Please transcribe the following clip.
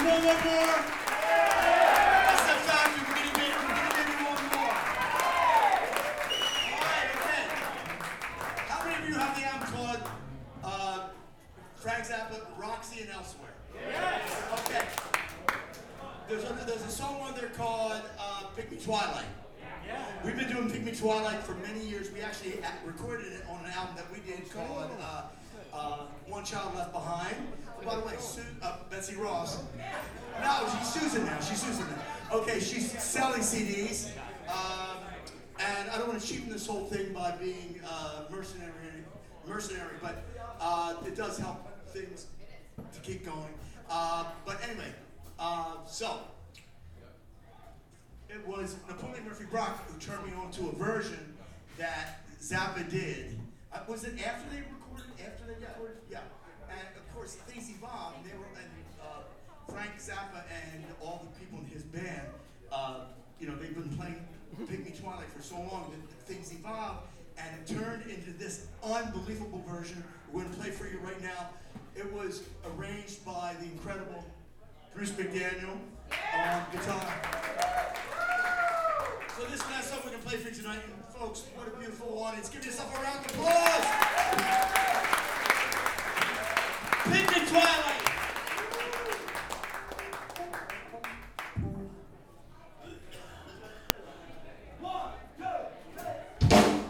want one more? That's the fact. We're going to give you one more. All right, okay. How many of you have the album called Frank Zappa, Roxy and Elsewhere? Yes. Okay. There's a song on there called Pick Me Twilight. Yeah. We've been doing Pick Me Twilight for many years. We actually recorded it on an album that we did called One Child Left Behind. By the way, Betsy Ross. No, she's Susan now. Okay, she's selling CDs. And I don't want to cheapen this whole thing by being mercenary, but it does help things to keep going. But anyway, so it was Napoleon Murphy Brock who turned me on to a version that Zappa did. Was it after they recorded? Yeah. And of course, things evolved. They were, and Frank Zappa and all the people in his band, they've been playing Pick Me Twilight for so long that things evolved, and it turned into this unbelievable version. We're going to play for you right now. It was arranged by the incredible Bruce McDaniel on guitar. So this last song we're going to play for you tonight, and folks, what a beautiful audience. Give yourself a round of applause. Pick Me Twilight.